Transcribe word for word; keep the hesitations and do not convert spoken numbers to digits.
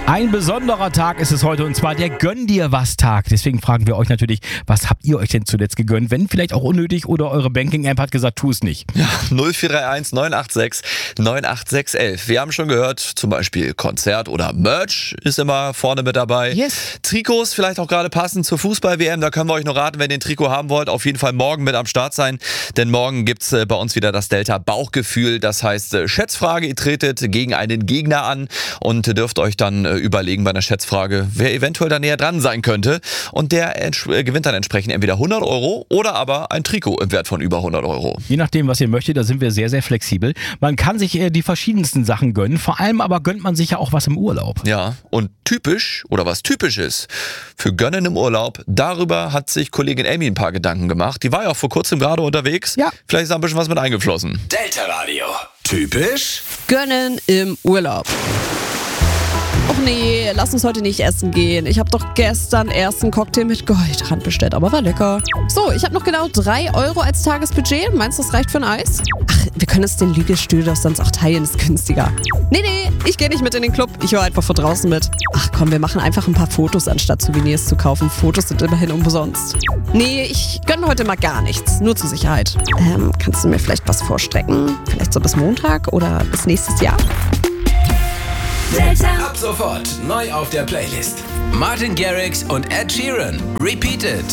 Ein besonderer Tag ist es heute und zwar der Gönn dir was Tag. Deswegen fragen wir euch natürlich, was habt ihr euch denn zuletzt gegönnt? Wenn vielleicht auch unnötig oder eure Banking-App hat gesagt, tu es nicht. Ja, null vier drei eins neun acht sechs neun acht sechs elf. Wir haben schon gehört, zum Beispiel Konzert oder Merch ist immer vorne mit dabei. Yes. Trikots vielleicht auch gerade passend zur Fußball-W M. Da können wir euch noch raten, wenn ihr ein Trikot haben wollt, auf jeden Fall morgen mit am Start sein. Denn morgen gibt's bei uns wieder das Delta-Bauchgefühl. Das heißt, Schätzfrage, ihr tretet gegen einen Gegner an und dürft euch dann überlegen bei einer Schätzfrage, wer eventuell da näher dran sein könnte. Und der gewinnt dann entsprechend entweder hundert Euro oder aber ein Trikot im Wert von über hundert Euro. Je nachdem, was ihr möchtet, da sind wir sehr, sehr flexibel. Man kann sich äh, die verschiedensten Sachen gönnen. Vor allem aber gönnt man sich ja auch was im Urlaub. Ja, und typisch oder was typisch ist für Gönnen im Urlaub, darüber hat sich Kollegin Amy ein paar Gedanken gemacht. Die war ja auch vor kurzem gerade unterwegs. Ja. Vielleicht ist da ein bisschen was mit eingeflossen. Delta Radio. Typisch? Gönnen im Urlaub. Och nee, lass uns heute nicht essen gehen. Ich habe doch gestern erst einen Cocktail mit Goldrand bestellt, aber war lecker. So, ich habe noch genau drei Euro als Tagesbudget. Meinst du, das reicht für ein Eis? Ach, wir können es den Liegestühl doch sonst auch teilen, ist günstiger. Nee, nee, ich gehe nicht mit in den Club. Ich höre einfach von draußen mit. Ach komm, wir machen einfach ein paar Fotos, anstatt Souvenirs zu kaufen. Fotos sind immerhin umsonst. Nee, ich gönne heute mal gar nichts. Nur zur Sicherheit. Ähm, kannst du mir vielleicht was vorstrecken? Vielleicht so bis Montag oder bis nächstes Jahr? Ab sofort neu auf der Playlist. Martin Garrix und Ed Sheeran. Repeated.